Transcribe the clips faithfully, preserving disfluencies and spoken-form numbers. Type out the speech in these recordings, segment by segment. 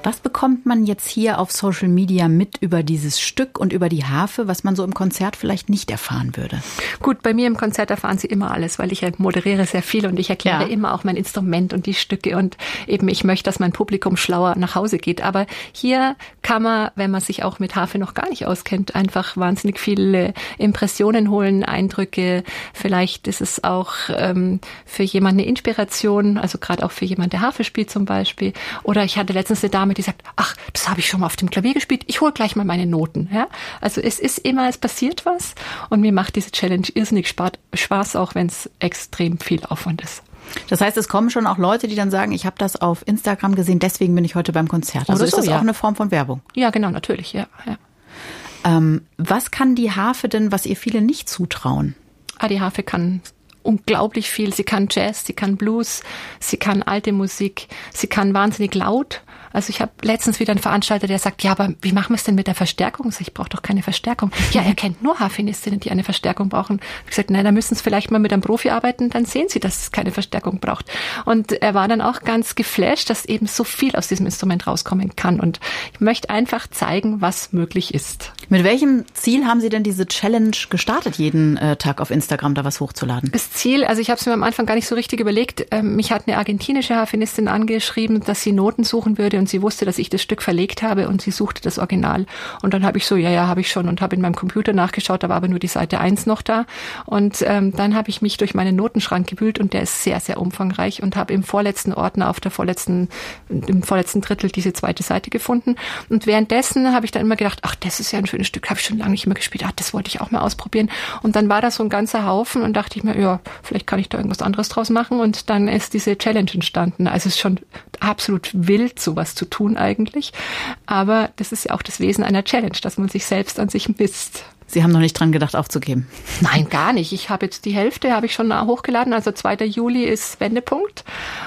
Was bekommt man jetzt hier auf Social Media mit über dieses Stück und über die Harfe, was man so im Konzert vielleicht nicht erfahren würde? Gut, bei mir im Konzert erfahren Sie immer alles, weil ich ja moderiere sehr viel und ich erkläre ja. immer auch mein Instrument und die Stücke und eben ich möchte, dass mein Publikum schlauer nach Hause geht. Aber hier kann man, wenn man sich auch mit Harfe noch gar nicht auskennt, einfach wahnsinnig viele Impressionen holen, Eindrücke. Vielleicht ist es auch ähm, für jemanden eine Inspiration, also gerade auch für jemanden, der Harfe spielt zum Beispiel. Oder ich hatte letztens eine Dame, die sagt, ach, das habe ich schon mal auf dem Klavier gespielt, ich hole gleich mal meine Noten. Ja? Also es ist immer, es passiert was und mir macht diese Challenge irrsinnig Spaß, auch wenn es extrem viel Aufwand ist. Das heißt, es kommen schon auch Leute, die dann sagen, ich habe das auf Instagram gesehen, deswegen bin ich heute beim Konzert. Also Oder ist so, das ja. auch eine Form von Werbung? Ja, genau, natürlich, ja. ja. Ähm, was kann die Harfe denn, was ihr viele nicht zutrauen? Ah, die Harfe kann unglaublich viel. Sie kann Jazz, sie kann Blues, sie kann alte Musik, sie kann wahnsinnig laut. Also ich habe letztens wieder einen Veranstalter, der sagt, ja, aber wie machen wir es denn mit der Verstärkung? Ich brauche doch keine Verstärkung. Ja, er kennt nur Harfenistinnen, die eine Verstärkung brauchen. Ich habe gesagt, nein, da müssen Sie vielleicht mal mit einem Profi arbeiten, dann sehen Sie, dass es keine Verstärkung braucht. Und er war dann auch ganz geflasht, dass eben so viel aus diesem Instrument rauskommen kann. Und ich möchte einfach zeigen, was möglich ist. Mit welchem Ziel haben Sie denn diese Challenge gestartet, jeden äh, Tag auf Instagram da was hochzuladen? Das Ziel, also ich habe es mir am Anfang gar nicht so richtig überlegt. Ähm, mich hat eine argentinische Harfenistin angeschrieben, dass sie Noten suchen würde und sie wusste, dass ich das Stück verlegt habe und sie suchte das Original. Und dann habe ich so, ja, ja, habe ich schon und habe in meinem Computer nachgeschaut, da war aber nur die Seite eins noch da. Und ähm, dann habe ich mich durch meinen Notenschrank gewühlt und der ist sehr, sehr umfangreich und habe im vorletzten Ordner auf der vorletzten, im vorletzten Drittel diese zweite Seite gefunden. Und währenddessen habe ich dann immer gedacht, ach, das ist ja ein schönes Stück, habe ich schon lange nicht mehr gespielt, ach, das wollte ich auch mal ausprobieren. Und dann war das so ein ganzer Haufen und dachte ich mir, ja, vielleicht kann ich da irgendwas anderes draus machen. Und dann ist diese Challenge entstanden. Also es ist schon absolut wild, sowas zu tun eigentlich. Aber das ist ja auch das Wesen einer Challenge, dass man sich selbst an sich misst. Sie haben noch nicht dran gedacht, aufzugeben? Nein, gar nicht. Ich habe jetzt die Hälfte, habe ich schon hochgeladen. Also zweiter Juli ist Wendepunkt.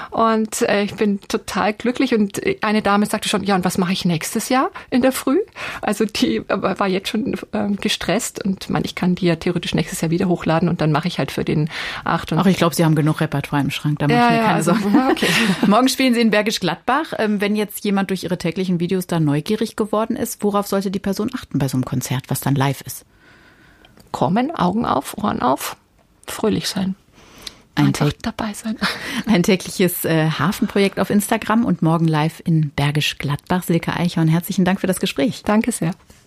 Und äh, ich bin total glücklich. Und eine Dame sagte schon, ja, und was mache ich nächstes Jahr in der Früh? Also die war jetzt schon äh, gestresst. Und man, ich kann die ja theoretisch nächstes Jahr wieder hochladen. Und dann mache ich halt für den acht. Ach, ich glaube, Sie haben genug Repertoire im Schrank. Da mache ja, ich mir ja, keine also, Sorgen. Okay. Morgen spielen Sie in Bergisch Gladbach. Ähm, wenn jetzt jemand durch Ihre täglichen Videos da neugierig geworden ist, worauf sollte die Person achten bei so einem Konzert, was dann live ist? Kommen, Augen auf, Ohren auf, fröhlich sein. Ein Einfach dabei sein. Ein tägliches äh, Hafenprojekt auf Instagram und morgen live in Bergisch Gladbach. Silke Eichhorn, herzlichen Dank für das Gespräch. Danke sehr.